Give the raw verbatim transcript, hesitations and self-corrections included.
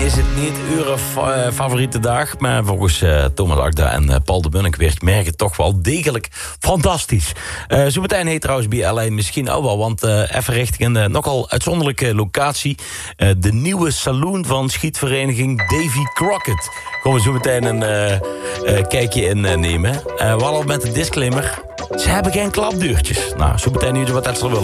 is het niet uw fa- favoriete dag. Maar volgens uh, Thomas Akda en uh, Paul de Munnik werd merken toch wel degelijk fantastisch. Uh, Zometeen heet trouwens bij L A misschien ook wel. Want uh, even richting een uh, nogal uitzonderlijke locatie. Uh, de nieuwe saloon van schietvereniging Davy Crockett. Komen we zo meteen een uh, uh, kijkje in uh, nemen. Uh, we hadden al met de disclaimer. Ze hebben geen klapdeurtjes. Nou, zo meteen nu wat extra willen.